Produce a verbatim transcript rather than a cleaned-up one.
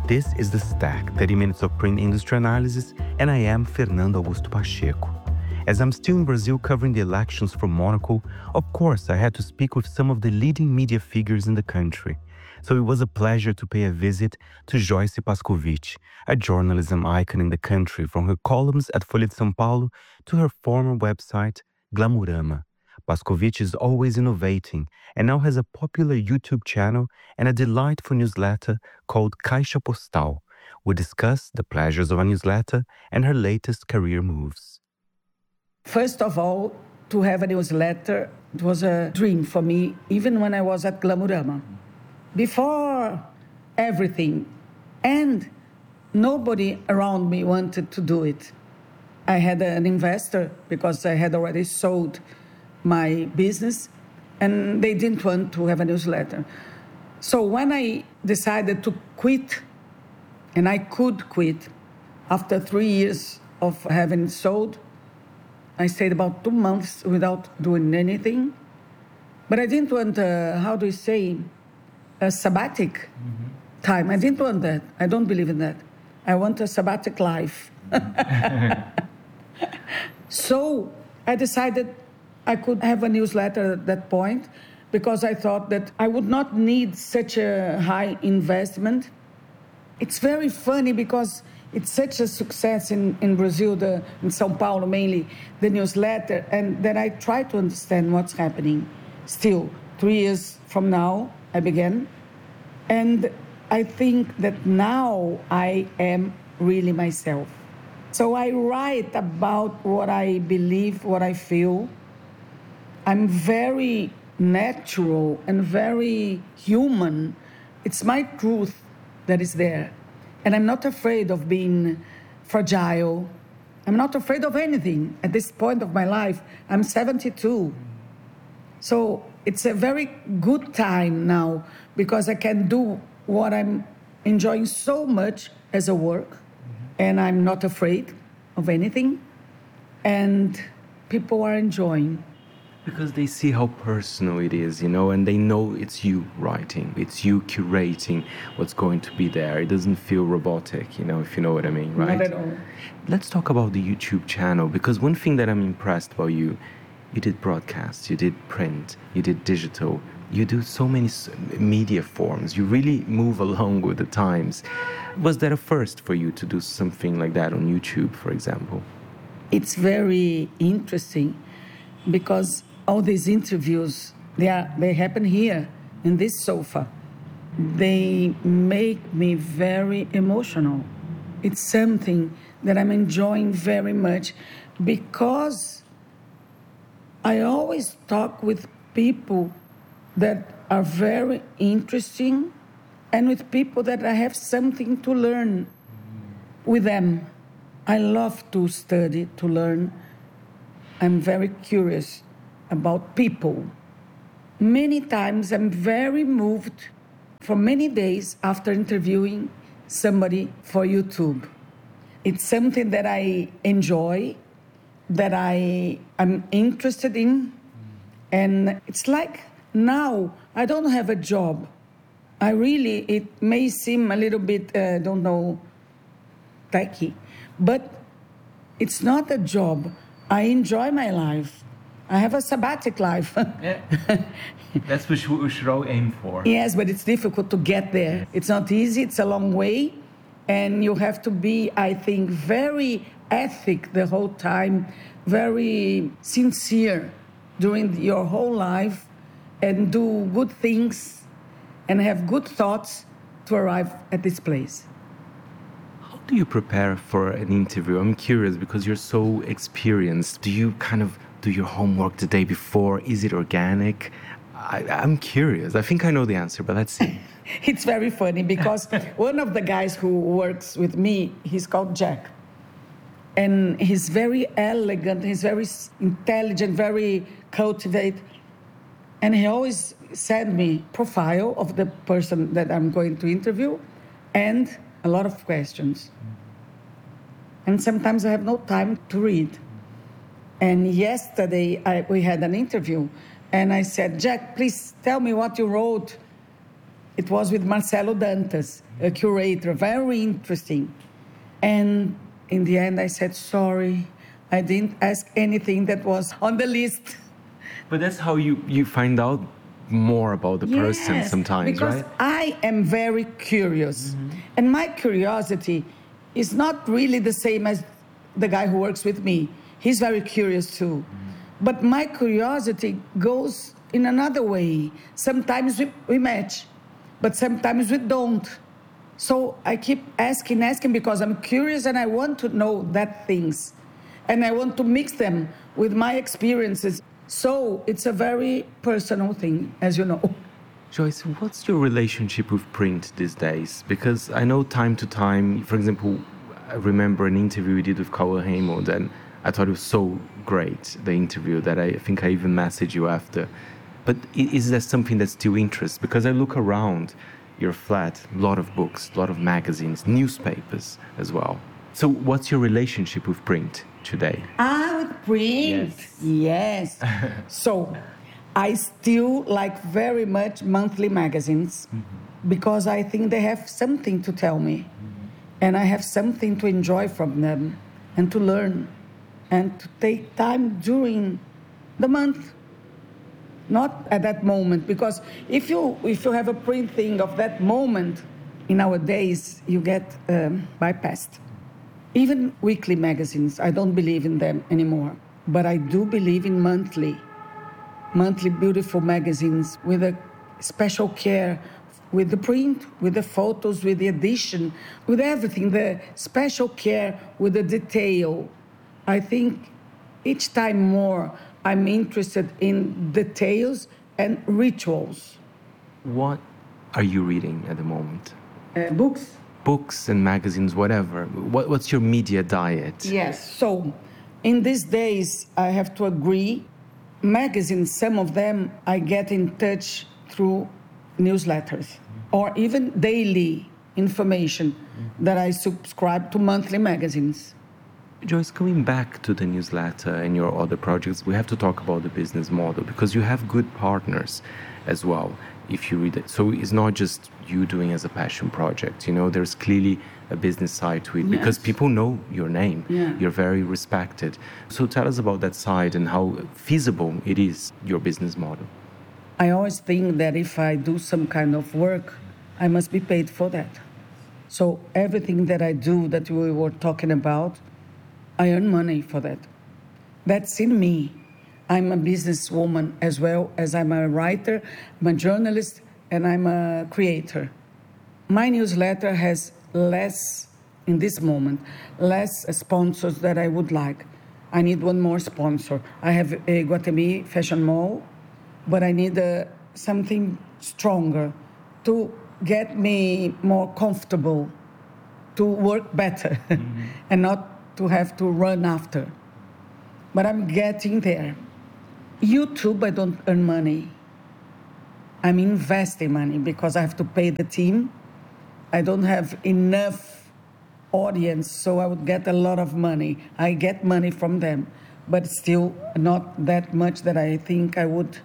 This is The Stack, thirty minutes of print industry analysis, and I am Fernando Augusto Pacheco. As I'm still in Brazil covering the elections for Monaco, of course I had to speak with some of the leading media figures in the country. So it was a pleasure to pay a visit to Joyce Pascovitch, a journalism icon in the country, from her columns at Folha de São Paulo to her former website, Glamourama. Pascovitch is always innovating and now has a popular YouTube channel and a delightful newsletter called Caixa Postal. We discuss the pleasures of a newsletter and her latest career moves. First of all, to have a newsletter, it was a dream for me, even when I was at Glamourama. Before everything, and nobody around me wanted to do it. I had an investor because I had already sold my business, and they didn't want to have a newsletter. So when I decided to quit, and I could quit, after three years of having sold, I stayed about two months without doing anything. But I didn't want, uh, how do you say, a sabbatic mm-hmm. time. I didn't want that. I don't believe in that. I want a sabbatic life. So I decided I could have a newsletter at that point because I thought that I would not need such a high investment. It's very funny because it's such a success in, in Brazil, the, in São Paulo mainly, the newsletter, and that I try to understand what's happening. Still, three years from now, I began. And I think that now I am really myself. So I write about what I believe, what I feel. I'm very natural and very human. It's my truth that is there. And I'm not afraid of being fragile. I'm not afraid of anything. At this point of my life, I'm seventy-two. So it's a very good time now because I can do what I'm enjoying so much as a work, mm-hmm. and I'm not afraid of anything, and people are enjoying. Because they see how personal it is, you know, and they know it's you writing, it's you curating what's going to be there. It doesn't feel robotic, you know, if you know what I mean, right? Not at all. Let's talk about the YouTube channel, because one thing that I'm impressed about you, you did broadcast, you did print, you did digital, you do so many media forms. You really move along with the times. Was that a first for you to do something like that on YouTube, for example? It's very interesting because all these interviews, they, are, they happen here in this sofa. They make me very emotional. It's something that I'm enjoying very much because I always talk with people that are very interesting and with people that I have something to learn with them. I love to study, to learn. I'm very curious about people. Many times I'm very moved for many days after interviewing somebody for YouTube. It's something that I enjoy, that I am interested in. And it's like now I don't have a job. I really, it may seem a little bit, I uh, don't know, tacky, but it's not a job. I enjoy my life. I have a sabbatic life. Yeah. That's what we should all aim for. Yes, but it's difficult to get there. It's not easy. It's a long way. And you have to be, I think, very ethic the whole time, very sincere during your whole life, and do good things and have good thoughts to arrive at this place. How do you prepare for an interview? I'm curious because you're so experienced. Do you kind of do your homework the day before? Is it organic? I, I'm curious. I think I know the answer, but let's see. It's very funny because one of the guys who works with me, he's called Jack. And he's very elegant, he's very intelligent, very cultivated. And he always send me profile of the person that I'm going to interview and a lot of questions. And sometimes I have no time to read. And yesterday I, we had an interview and I said, Jack, please tell me what you wrote It was with Marcelo Dantas, a curator, very interesting. And in the end, I said, sorry, I didn't ask anything that was on the list. But that's how you, you find out more about the Yes, person sometimes, because right? I am very curious. Mm-hmm. And my curiosity is not really the same as the guy who works with me. He's very curious too. Mm-hmm. But my curiosity goes in another way. Sometimes we, we match, but sometimes we don't. So I keep asking, asking because I'm curious and I want to know that things. And I want to mix them with my experiences. So it's a very personal thing, as you know. Joyce, what's your relationship with print these days? Because I know time to time, for example, I remember an interview we did with Cauã Raymond, and I thought it was so great, the interview, that I think I even messaged you after. But is there something that still interests? Because I look around your flat, a lot of books, a lot of magazines, newspapers as well. So what's your relationship with print today? Ah, with print. Yes. yes. So I still like very much monthly magazines mm-hmm. because I think they have something to tell me. Mm-hmm. And I have something to enjoy from them and to learn and to take time during the month. Not at that moment, because if you if you have a print thing of that moment, in our days, you get um, bypassed. Even weekly magazines, I don't believe in them anymore. But I do believe in monthly, monthly beautiful magazines with a special care, with the print, with the photos, with the edition, with everything, the special care with the detail. I think each time more, I'm interested in details and rituals. What are you reading at the moment? Uh, books. Books and magazines, whatever. What, what's your media diet? Yes. So in these days, I have to agree, magazines, some of them I get in touch through newsletters mm-hmm. or even daily information mm-hmm. that I subscribe to monthly magazines. Joyce, coming back to the newsletter and your other projects, we have to talk about the business model because you have good partners as well, if you read it. So it's not just you doing as a passion project, you know, there's clearly a business side to it yes. because people know your name. Yeah. You're very respected. So tell us about that side and how feasible it is, your business model. I always think that if I do some kind of work, I must be paid for that. So everything that I do that we were talking about, I earn money for that. That's in me. I'm a businesswoman as well as I'm a writer, I'm a journalist, and I'm a creator. My newsletter has less, in this moment, less sponsors that I would like. I need one more sponsor. I have a Guatemi Fashion Mall, but I need a, something stronger to get me more comfortable, to work better, mm-hmm. and not to have to run after. But I'm getting there. YouTube, I don't earn money. I'm investing money because I have to pay the team. I don't have enough audience, so I would get a lot of money. I get money from them, but still not that much that I think I would